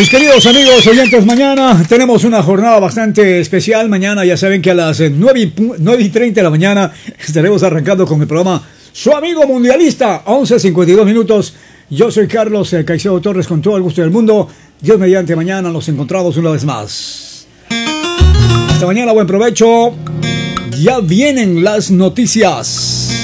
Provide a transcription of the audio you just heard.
Mis queridos amigos oyentes, mañana tenemos una jornada bastante especial. Mañana ya saben que a las 9:30 de la mañana estaremos arrancando con el programa Su Amigo Mundialista, 11:52 minutos. Yo soy Carlos Caicedo Torres, con todo el gusto del mundo. Dios mediante, mañana nos encontramos una vez más. Hasta mañana, buen provecho. Ya vienen las noticias.